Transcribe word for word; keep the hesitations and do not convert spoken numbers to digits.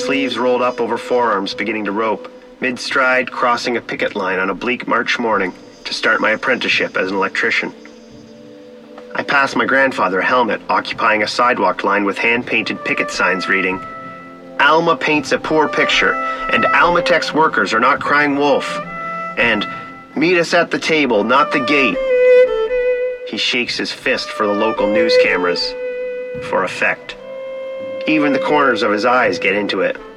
sleeves rolled up over forearms, beginning to rope, mid-stride crossing a picket line on a bleak March morning to start my apprenticeship as an electrician. I passed my grandfather a helmet occupying a sidewalk line with hand-painted picket signs reading, "Alma paints a poor picture, and Almatex workers are not crying wolf," and "Meet us at the table, not the gate." He shakes his fist for the local news cameras, for effect. Even the corners of his eyes get into it.